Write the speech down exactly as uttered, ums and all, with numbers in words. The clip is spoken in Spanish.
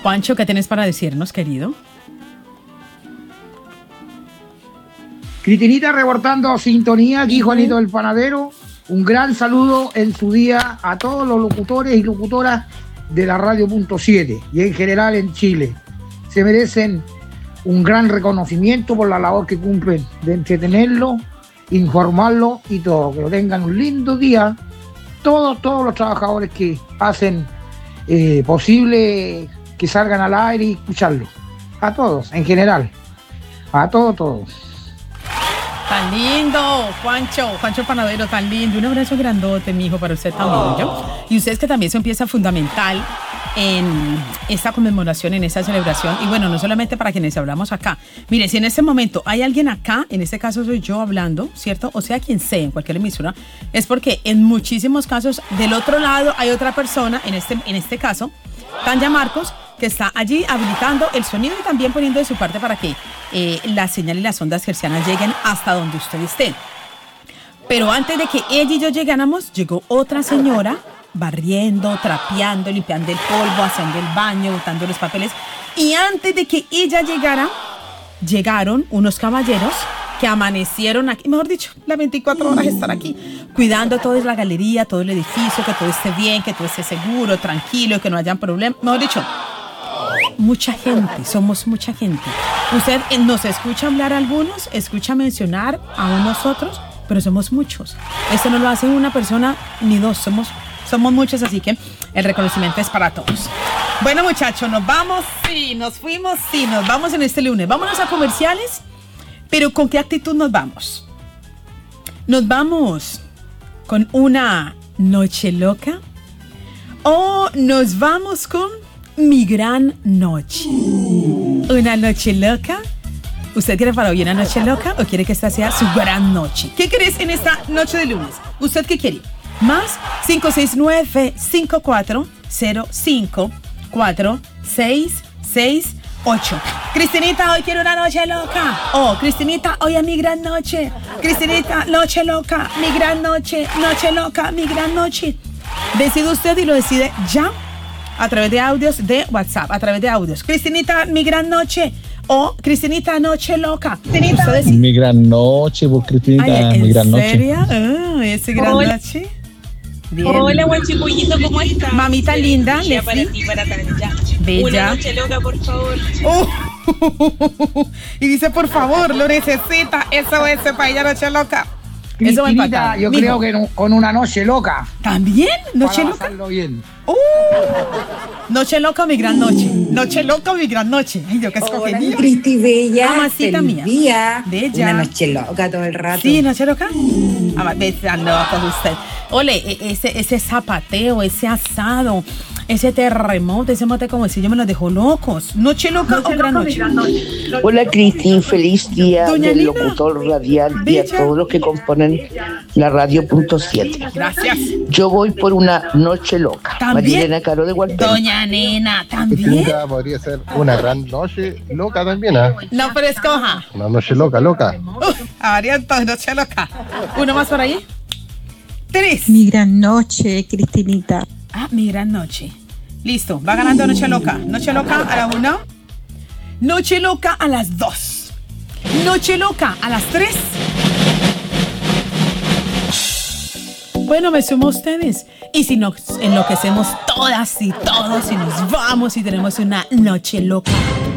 Juancho, ¿qué tienes para decirnos, querido? Cristinita reportando sintonía, aquí Juanito del Panadero. Un gran saludo en su día a todos los locutores y locutoras de la Radio Punto siete y en general en Chile. Se merecen un gran reconocimiento por la labor que cumplen de entretenerlo, informarlo y todo. Que lo tengan un lindo día. Todos, todos los trabajadores que hacen eh, posible que salgan al aire y escucharlo. A todos, en general. A todos, todos. Tan lindo, Juancho, Juancho Panadero, tan lindo. Un abrazo grandote, mijo, para usted también, ¿yo? Y ustedes que también son pieza fundamental en esta conmemoración, en esta celebración. Y bueno, no solamente para quienes hablamos acá. Mire, si en este momento hay alguien acá, en este caso soy yo hablando, ¿cierto? O sea, quien sea, en cualquier emisora, es porque en muchísimos casos del otro lado hay otra persona, en este, en este caso, Tanya Marcos, que está allí habilitando el sonido y también poniendo de su parte para que eh, la señal y las ondas hercianas lleguen hasta donde usted esté. Pero antes de que ella y yo llegáramos, llegó otra señora barriendo, trapeando, limpiando el polvo, haciendo el baño, botando los papeles. Y antes de que ella llegara, llegaron unos caballeros que amanecieron aquí, mejor dicho, las veinticuatro horas están aquí, cuidando toda la galería, todo el edificio, que todo esté bien, que todo esté seguro, tranquilo, que no hayan problemas. Mejor dicho, mucha gente, somos mucha gente. Usted nos escucha hablar a algunos, escucha mencionar a unos otros, pero somos muchos. Esto no lo hace una persona ni dos, somos, somos muchos, así que el reconocimiento es para todos. Bueno, muchachos, nos vamos, sí, nos fuimos, sí, nos vamos en este lunes. Vámonos a comerciales, pero ¿con qué actitud nos vamos? ¿Nos vamos con una noche loca? ¿O nos vamos con mi gran noche? ¿Una noche loca? ¿Usted quiere para hoy una noche loca o quiere que esta sea su gran noche? ¿Qué querés en esta noche de lunes? ¿Usted qué quiere? Más cinco seis nueve, cinco cuatro cero cinco, cuatro seis seis ocho. Cristinita, hoy quiero una noche loca. Oh, Cristinita, hoy es mi gran noche. Cristinita, noche loca, mi gran noche. Noche loca, mi gran noche. Decide usted y lo decide ya a través de audios de WhatsApp, a través de audios. Cristinita, mi gran noche. O Cristinita, noche loca. Cristinita, mi gran noche, por Cristinita, Ay, mi gran noche. ¿en serio? Oh, ¿ese gran Hola. noche? Bien. Hola, guachipullito, ¿cómo estás? Mamita linda, Ya Leslie. para ti, para Tanja. Bella. Una noche loca, por favor. Oh. Y dice, por favor, lo necesita. Eso es para ella, noche loca. Eso va a Cristinita, empatar. yo Mijo. creo que no- con una noche loca. ¿También? ¿Noche para loca? pasarlo bien. Uh. Noche loca, mi gran noche. Noche loca, mi gran noche. Ay, yo qué Hola, escogería. Cristi Bella. Mamacita feliz mía. día. Bella. Una noche loca todo el rato. Sí, noche loca. Ah, besando con usted. Ole, e- ese, ese zapateo, ese asado, ese terremoto, ese mote como si yo me los dejo locos. Noche loca o gran noche. Hola Cristi, feliz día Doña del Lina. locutor radial y a Bella. todos los que componen la radio punto siete. Gracias. Yo voy por una noche loca. ¿También? Marilena Caro de Gualpero. Doña Nena, ¿también? Cristinita podría ser una gran noche loca también, ¿ah? No, pero escoja. Una noche loca, loca. Uf, variantos, noche loca. Uno más por ahí. Tres. Mi gran noche, Cristinita. Ah, mi gran noche. Listo, va ganando Noche Loca. Noche Loca a la una. Noche Loca a las dos. Noche Loca a las tres. Bueno, me sumo a ustedes. Y si nos enloquecemos todas y todos y nos vamos y tenemos una noche loca.